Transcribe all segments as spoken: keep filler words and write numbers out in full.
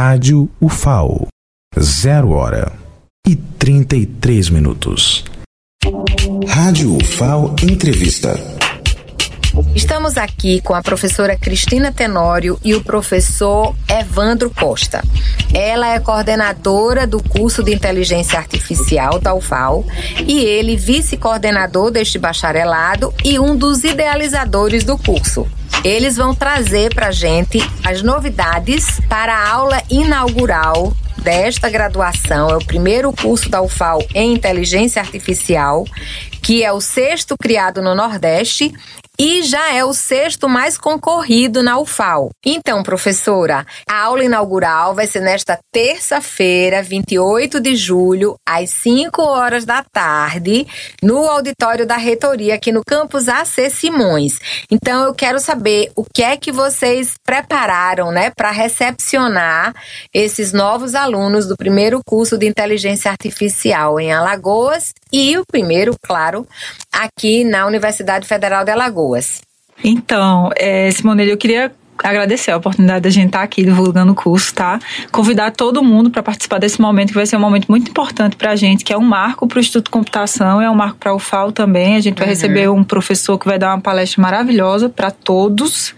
Rádio U F A O. Zero hora e trinta e três minutos. Rádio U F A O Entrevista. Estamos aqui com a professora Cristina Tenório e o professor Evandro Costa. Ela é coordenadora do curso de Inteligência Artificial da U F A O e ele vice-coordenador deste bacharelado e um dos idealizadores do curso. Eles vão trazer para a gente as novidades para a aula inaugural desta graduação. É o primeiro curso da U F A O em Inteligência Artificial, que é o sexto criado no Nordeste e já é o sexto mais concorrido na U F A O. Então, professora, a aula inaugural vai ser nesta terça-feira, vinte e oito de julho, às cinco horas da tarde, no auditório da reitoria, aqui no campus A C Simões. Então, eu quero saber o que é que vocês prepararam, né, para recepcionar esses novos alunos do primeiro curso de Inteligência Artificial em Alagoas e o primeiro, claro, aqui na Universidade Federal de Alagoas. Então, é, Simonelli, eu queria agradecer a oportunidade de a gente estar aqui divulgando o curso, tá? Convidar todo mundo para participar desse momento, que vai ser um momento muito importante para a gente, que é um marco para o Instituto de Computação, é um marco para a U F A O também. A gente vai uhum. receber um professor que vai dar uma palestra maravilhosa para todos.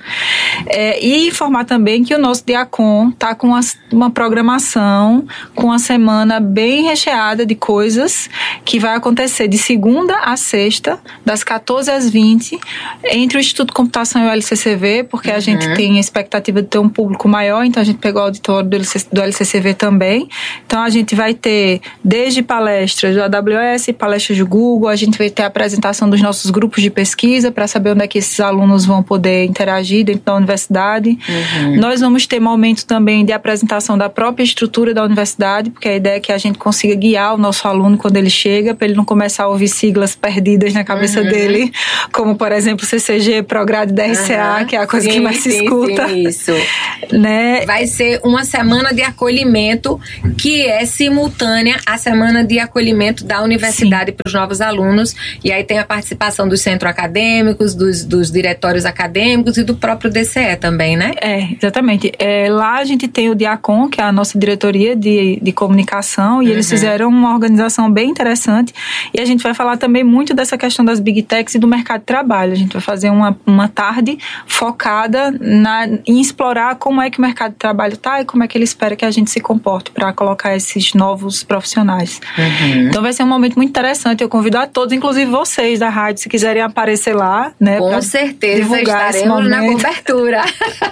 É, e informar também que o nosso Diacon está com uma, uma programação, com uma semana bem recheada de coisas que vai acontecer de segunda a sexta, das quatorze às vinte, entre o Instituto de Computação e o L C C V, porque uhum. a gente tem a expectativa de ter um público maior, então a gente pegou o auditório do L C C V também. Então a gente vai ter desde palestras do A W S, palestras do Google, a gente vai ter a apresentação dos nossos grupos de pesquisa para saber onde é que esses alunos vão poder interagir dentro da universidade. Uhum. Nós vamos ter momento também de apresentação da própria estrutura da universidade, porque a ideia é que a gente consiga guiar o nosso aluno quando ele chega, para ele não começar a ouvir siglas perdidas na cabeça uhum. dele, como por exemplo C C G, Prograde, D R C A, uhum. que é a coisa sim, que mais se sim, escuta. Sim, isso. Né? Vai ser uma semana de acolhimento que é simultânea à semana de acolhimento da universidade para os novos alunos. E aí tem a participação dos centros acadêmicos, dos, dos diretórios acadêmicos e do próprio D C E também, né? É, exatamente. É, lá a gente tem o Diacon, que é a nossa diretoria de, de comunicação, e uhum. eles fizeram uma organização bem interessante. E a gente vai falar também muito dessa questão das Big Techs e do mercado de trabalho. A gente vai fazer uma, uma tarde focada na Na, em explorar como é que o mercado de trabalho está e como é que ele espera que a gente se comporte para colocar esses novos profissionais. Uhum. Então vai ser um momento muito interessante. Eu convido a todos, inclusive vocês da rádio, se quiserem aparecer lá, né? Com certeza estaremos na cobertura.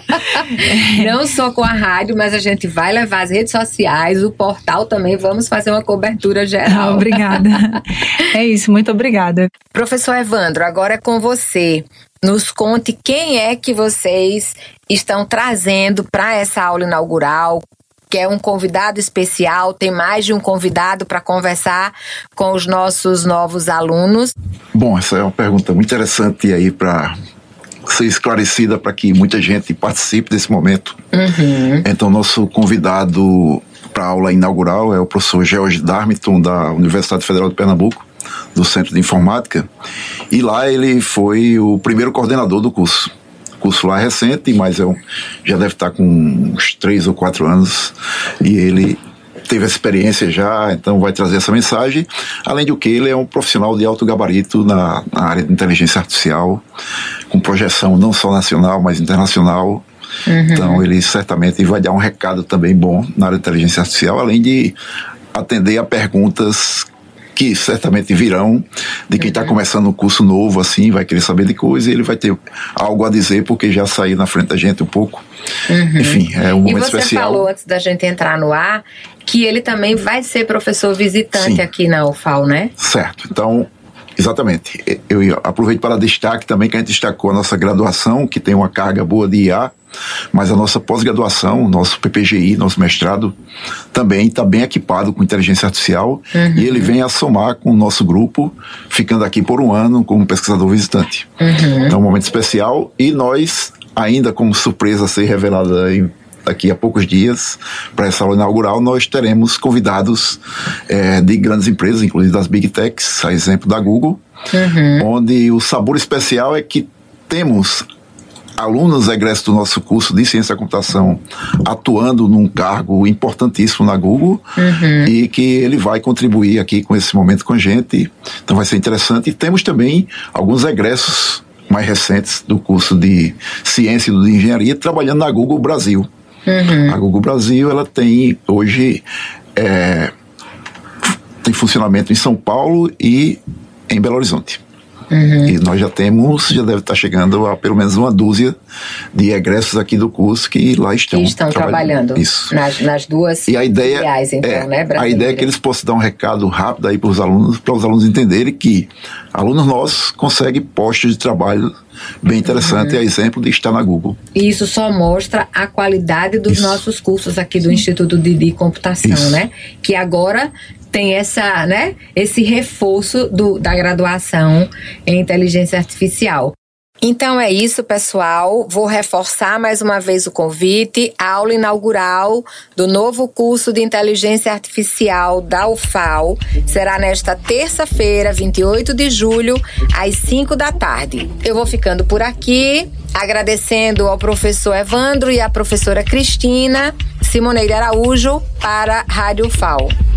Não só com a rádio, mas a gente vai levar as redes sociais, o portal também, vamos fazer uma cobertura geral. Obrigada. É isso, muito obrigada. Professor Evandro, agora é com você. Nos conte quem é que vocês estão trazendo para essa aula inaugural, que é um convidado especial, tem mais de um convidado para conversar com os nossos novos alunos. Bom, essa é uma pergunta muito interessante aí para ser esclarecida para que muita gente participe desse momento. Uhum. Então, nosso convidado para a aula inaugural é o professor George Darmington, da Universidade Federal de Pernambuco, do Centro de Informática, e lá ele foi o primeiro coordenador do curso. O curso lá é recente, mas é um, já deve estar com uns três ou quatro anos, e ele teve essa experiência já, então vai trazer essa mensagem. Além do que, ele é um profissional de alto gabarito na, na área de inteligência artificial, com projeção não só nacional, mas internacional. Uhum. Então ele certamente vai dar um recado também bom na área de inteligência artificial, além de atender a perguntas que certamente virão de quem está uhum. começando um curso novo, assim, vai querer saber de coisa, e ele vai ter algo a dizer, porque já saiu na frente da gente um pouco. Uhum. Enfim, é um momento especial. E você falou, antes da gente entrar no ar, que ele também vai ser professor visitante Sim. aqui na U F A O, né? Certo. Então, exatamente. Eu aproveito para destaque também que a gente destacou a nossa graduação, que tem uma carga boa de I A, mas a nossa pós-graduação, nosso P P G I, nosso mestrado, também está bem equipado com inteligência artificial, uhum. e ele vem a somar com o nosso grupo, ficando aqui por um ano como pesquisador visitante. Uhum. Então é um momento especial, e nós, ainda como surpresa a ser revelada em daqui a poucos dias, para essa aula inaugural, nós teremos convidados é, de grandes empresas, inclusive das Big Techs, a exemplo da Google, uhum. onde o sabor especial é que temos alunos egressos do nosso curso de Ciência da Computação atuando num cargo importantíssimo na Google, uhum. e que ele vai contribuir aqui com esse momento com a gente. Então vai ser interessante. E temos também alguns egressos mais recentes do curso de Ciência e de Engenharia trabalhando na Google Brasil. Uhum. A Google Brasil, ela tem hoje é, tem funcionamento em São Paulo e em Belo Horizonte. Uhum. E nós já temos, já deve estar chegando a pelo menos uma dúzia de egressos aqui do curso que lá estão, que estão trabalhando. trabalhando. Isso. Nas, nas duas e a ideia filiais, então, é, né, a ideia é que eles possam dar um recado rápido aí para os alunos, para os alunos entenderem que alunos nossos conseguem postos de trabalho bem interessante, uhum. a exemplo de estar na Google. E isso só mostra a qualidade dos isso. nossos cursos aqui do Instituto de, de Computação, isso. né? Que agora tem essa, né, esse reforço do, da graduação em inteligência artificial. Então é isso, pessoal. Vou reforçar mais uma vez o convite. A aula inaugural do novo curso de Inteligência Artificial da U F A L será nesta terça-feira, vinte e oito de julho, às cinco da tarde. Eu vou ficando por aqui, agradecendo ao professor Evandro e à professora Cristina. Simoneide Araújo para a Rádio U F A L.